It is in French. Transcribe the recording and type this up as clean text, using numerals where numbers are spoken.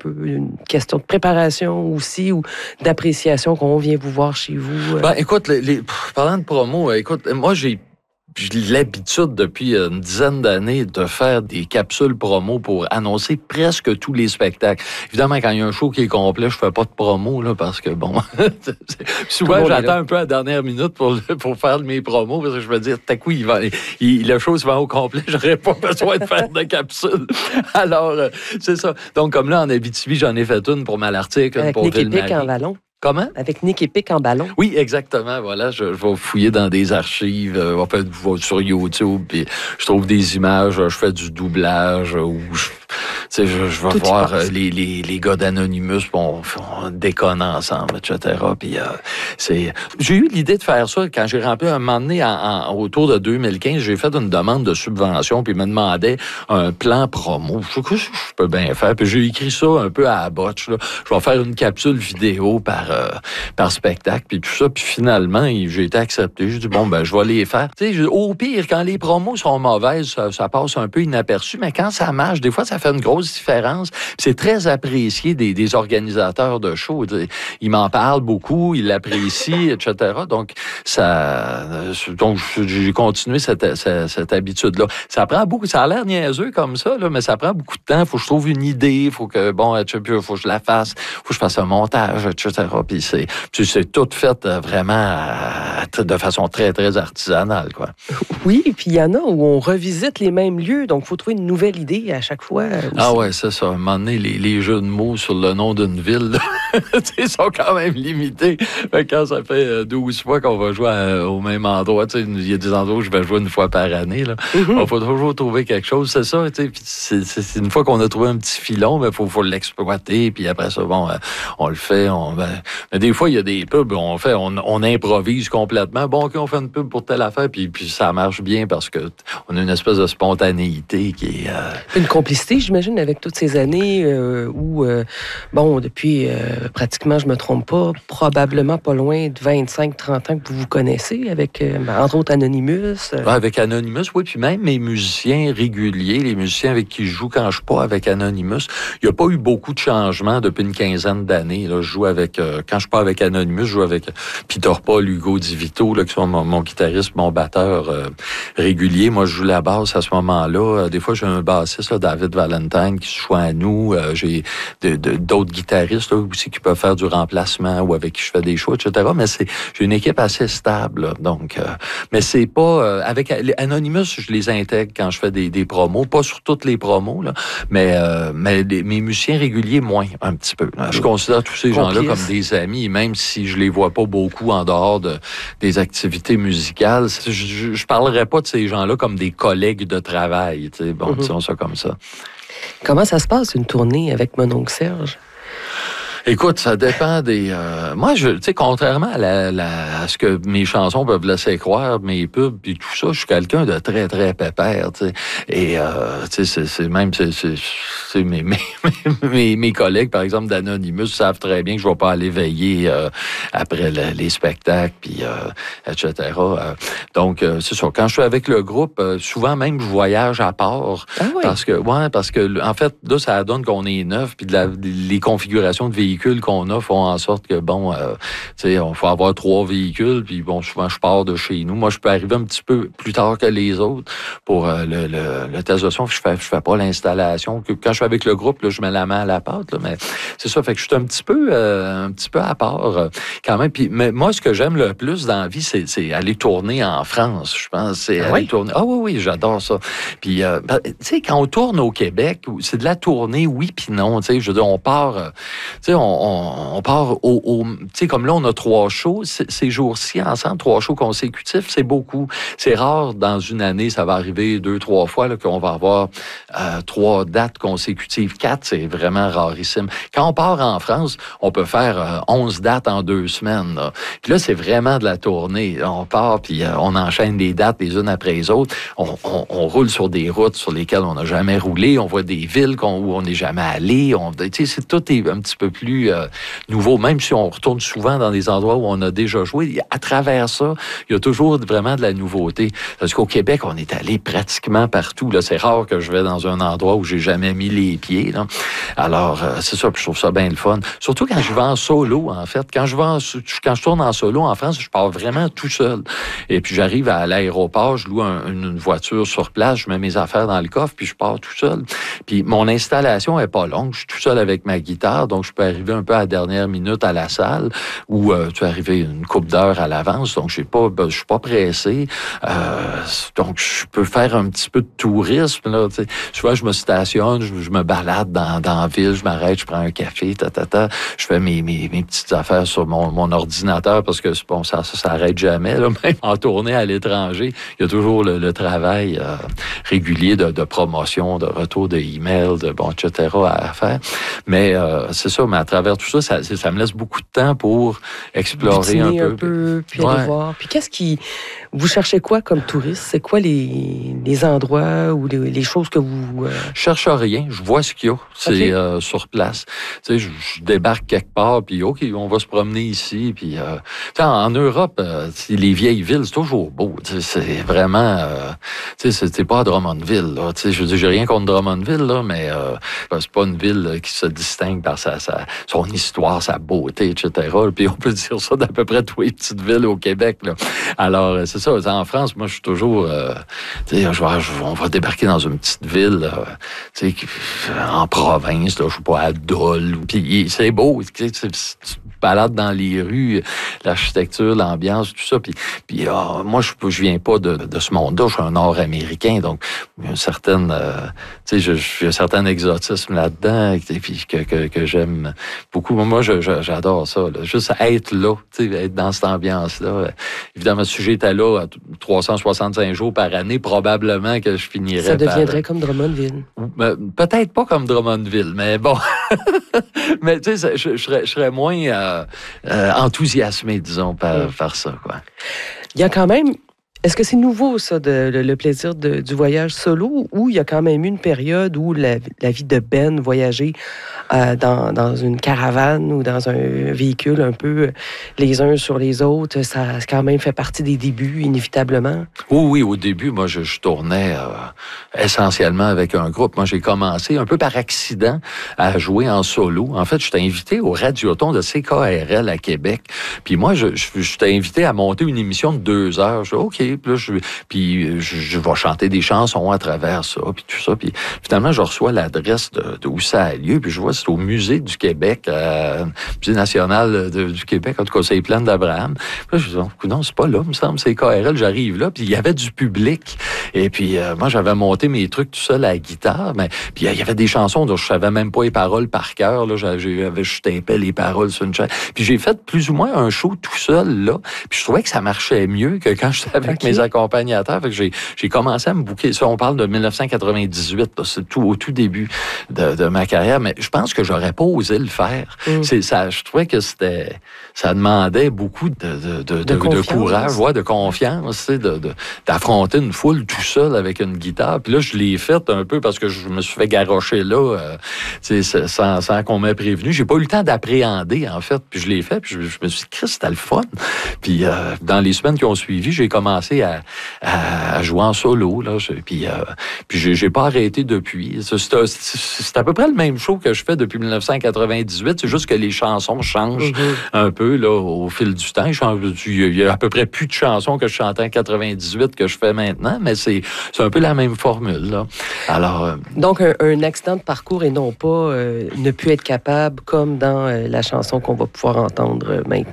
peu une question de préparation aussi ou d'appréciation qu'on vient vous voir chez vous? Écoute, parlant de promo, écoute, moi, j'ai l'habitude depuis une dizaine d'années de faire des capsules promo pour annoncer presque tous les spectacles. Évidemment, quand il y a un show qui est complet, je fais pas de promo, là, parce que bon, souvent, j'attends un peu à la dernière minute pour faire mes promos, parce que je me dis, t'as coup, le show se vend au complet, j'aurais pas besoin de faire de capsules. Alors, c'est ça. Donc, comme là, en Abitibi, j'en ai fait une pour Malartic, une pour Ville-Marie. Avec Nick Epic en ballon. Comment? Avec Nick Epic en ballon. Oui, exactement. Voilà, je vais fouiller dans des archives, en fait, sur YouTube, puis je trouve des images, je fais du doublage, ou je vais voir les gars d'Anonymous, on déconne ensemble, etc. Puis j'ai eu l'idée de faire ça quand j'ai rempli un moment donné, autour de 2015, j'ai fait une demande de subvention, puis ils me demandaient un plan promo. Je peux bien faire, puis j'ai écrit ça un peu à la botche, là. Je vais faire une capsule vidéo par spectacle, puis tout ça. Puis finalement, j'ai été accepté. J'ai dit, je vais les faire. Tu sais, au pire, quand les promos sont mauvaises, ça passe un peu inaperçu, mais quand ça marche, des fois, ça fait une grosse différence. Puis c'est très apprécié des organisateurs de shows. Ils m'en parlent beaucoup, ils l'apprécient, etc. Donc, j'ai continué cette habitude-là. Ça prend beaucoup, ça a l'air niaiseux comme ça, là, mais ça prend beaucoup de temps. Il faut que je trouve une idée, il faut que, faut que je la fasse, il faut que je fasse un montage, etc. Puis c'est tout fait vraiment de façon très, très artisanale, quoi. Oui, puis il y en a où on revisite les mêmes lieux, donc il faut trouver une nouvelle idée à chaque fois. Aussi. Ah ouais, c'est ça. À un moment donné, les jeux de mots sur le nom d'une ville, ils sont quand même limités. Quand ça fait 12 fois qu'on va jouer au même endroit, il y a des endroits où je vais jouer une fois par année. Il faut toujours trouver quelque chose, c'est ça. C'est une fois qu'on a trouvé un petit filon, il faut l'exploiter, puis après ça, on le fait. Mais des fois, il y a des pubs, on improvise complètement. OK, on fait une pub pour telle affaire, puis ça marche bien parce que on a une espèce de spontanéité qui est... Une complicité, j'imagine, avec toutes ces années où, depuis pratiquement, je me trompe pas, probablement pas loin de 25-30 ans que vous vous connaissez avec, entre autres, Anonymous. Avec Anonymous, oui, puis même mes musiciens réguliers, les musiciens avec qui je joue quand je suis pas avec Anonymous, il n'y a pas eu beaucoup de changements depuis une quinzaine d'années. Là, je joue avec, quand je suis pas avec Anonymous, je joue avec Peter Paul, Hugo Di Vito, là, qui sont mon guitariste, mon batteur régulier. Moi, je joue la basse à ce moment-là. Des fois, j'ai un bassiste, là, David Valentine, qui se joint à nous. J'ai d'autres guitaristes là, aussi qui peuvent faire du remplacement ou avec qui je fais des choix, etc. Mais j'ai une équipe assez stable. Là, donc, mais c'est pas... avec Anonymous, je les intègre quand je fais des promos. Pas sur toutes les promos, là, mais mes musiciens réguliers, moins, un petit peu. Là. Je considère tous ces gens-là comme des amis, même si je les vois pas beaucoup en dehors des activités musicales. Je parlerais pas de ces gens-là comme des collègues de travail. Disons ça comme ça. Comment ça se passe, une tournée avec mon oncle Serge? Écoute, ça dépend des... moi, tu sais, contrairement à ce que mes chansons peuvent laisser croire, mes pubs et tout ça, je suis quelqu'un de très, très pépère, tu sais. Et, tu sais, c'est mes collègues, par exemple, d'Anonymous, savent très bien que je ne vais pas aller veiller après les spectacles, puis etc. Donc, c'est ça. Quand je suis avec le groupe, souvent même, je voyage à part. Ah oui? Parce que, en fait, là, ça donne qu'on est neuf, puis les configurations de véhicules qu'on a font en sorte que, tu sais, on faut avoir 3 véhicules, puis souvent, je pars de chez nous. Moi, je peux arriver un petit peu plus tard que les autres pour le test de son. Je fais pas l'installation. Quand je suis avec le groupe, là, je mets la main à la pâte, là, mais c'est ça. Fait que je suis un petit peu à part, quand même. Puis, mais moi, ce que j'aime le plus dans la vie, c'est aller tourner en France, je pense. C'est aller tourner. Ah oui, j'adore ça. Puis, tu sais, quand on tourne au Québec, c'est de la tournée, oui, puis non. Tu sais, je veux dire, on part, tu sais, on part tu sais, comme là, on a 3 shows. Ces jours-ci, ensemble, 3 shows consécutifs, c'est beaucoup. C'est rare, dans une année, ça va arriver 2-3 fois, là, qu'on va avoir 3 dates consécutives. 4, c'est vraiment rarissime. Quand on part en France, on peut faire 11 dates en 2 semaines. Là. Puis là, c'est vraiment de la tournée. On part, puis on enchaîne des dates les unes après les autres. On roule sur des routes sur lesquelles on n'a jamais roulé. On voit des villes où on n'est jamais allé. Tu sais, tout est un petit peu plus plus nouveau, même si on retourne souvent dans des endroits où on a déjà joué. À travers ça, il y a toujours vraiment de la nouveauté. Parce qu'au Québec, on est allé pratiquement partout. Là, c'est rare que je vais dans un endroit où j'ai jamais mis les pieds. Là. Alors, c'est ça, puis je trouve ça bien le fun. Surtout quand je vais en solo, en fait. Quand je tourne en solo en France, je pars vraiment tout seul. Et puis, j'arrive à l'aéroport, je loue une voiture sur place, je mets mes affaires dans le coffre, puis je pars tout seul. Puis, mon installation est pas longue. Je suis tout seul avec ma guitare, donc je peux arriver un peu à la dernière minute à la salle où tu es arrivé une couple d'heures à l'avance, donc je suis pas pressé. Donc, je peux faire un petit peu de tourisme. Là, souvent, je me stationne, je me balade dans la ville, je m'arrête, je prends un café, je fais mes petites affaires sur mon ordinateur parce que bon, ça s'arrête jamais. Là, même en tournée à l'étranger, il y a toujours le travail régulier de promotion, de retour de email, etc. à faire. Mais c'est ça, mais à travers tout ça, ça me laisse beaucoup de temps pour explorer un peu. Puis aller voir. Puis qu'est-ce qui... Vous cherchez quoi comme touriste? C'est quoi les endroits ou les choses que vous... Je cherche rien. Je vois ce qu'il y a. C'est sur place. Tu sais, je débarque quelque part, puis OK, on va se promener ici. Puis, en Europe, les vieilles villes, c'est toujours beau. C'est vraiment... c'est pas à Drummondville. Là. Je veux dire, j'ai rien contre Drummondville, là, mais c'est pas une ville qui se distingue par son histoire, sa beauté, etc. Puis on peut dire ça d'à peu près toutes les petites villes au Québec. Là. Alors, c'est ça. En France, moi, je suis toujours... on va débarquer dans une petite ville, en province, là, je sais pas, à Dole. Puis c'est beau. Tu te balades dans les rues, l'architecture, l'ambiance, tout ça. Puis moi, je viens pas de ce monde-là. Je suis un Nord-Américain, donc il y a une certaine... j'ai un certain exotisme là-dedans puis que j'aime beaucoup. Moi, j'adore ça. Là. Juste être là, être dans cette ambiance-là. Évidemment, si j'étais là 365 jours par année, probablement que je finirais Ça deviendrait comme Drummondville. Peut-être pas comme Drummondville, mais bon. Mais tu sais, je serais moins enthousiasmé, disons, par ça, quoi. Il y a quand même... Est-ce que c'est nouveau, ça, le plaisir du voyage solo, ou il y a quand même eu une période où la vie de Ben, voyager dans une caravane ou dans un véhicule un peu les uns sur les autres, ça a quand même fait partie des débuts, inévitablement? Oui, au début, moi, je tournais essentiellement avec un groupe. Moi, j'ai commencé un peu par accident à jouer en solo. En fait, j'étais invité au Radioton de CKRL à Québec. Puis moi, j'étais invité à monter une émission de 2 heures. Je dis, OK. Puis je vais chanter des chansons à travers ça, puis tout ça. Puis finalement, je reçois l'adresse d'où ça a lieu, puis je vois c'est au Musée du Québec, Musée national du Québec, en tout cas, c'est les Plaines d'Abraham. Puis là, je dis, non, c'est pas là, il me semble, c'est KRL, j'arrive là, puis il y avait du public. Et puis, moi, j'avais monté mes trucs tout seul à la guitare, mais puis il y avait des chansons dont je savais même pas les paroles par cœur, là, je tapais les paroles sur une chaîne. Puis j'ai fait plus ou moins un show tout seul, là, puis je trouvais que ça marchait mieux que quand j'étais avec mes accompagnateurs. Fait que j'ai commencé à me booker. Ça, on parle de 1998. Là, c'est au tout début de ma carrière. Mais je pense que j'aurais pas osé le faire. Je trouvais que ça demandait beaucoup de courage, de confiance, d'affronter une foule tout seul avec une guitare. Puis là, je l'ai fait un peu parce que je me suis fait garrocher là, sans qu'on m'ait prévenu. J'ai pas eu le temps d'appréhender, en fait. Puis je l'ai fait. Puis je me suis dit, Christ, c'était le fun. Puis dans les semaines qui ont suivi, j'ai commencé à jouer en solo. Là, puis j'ai pas arrêté depuis. C'est à peu près le même show que je fais depuis 1998. C'est juste que les chansons changent un peu là, au fil du temps. Il y a à peu près plus de chansons que je chantais en 98 que je fais maintenant, mais c'est un peu la même formule. Là. Alors, donc, un accident de parcours et non pas ne plus être capable, comme dans la chanson qu'on va pouvoir entendre maintenant.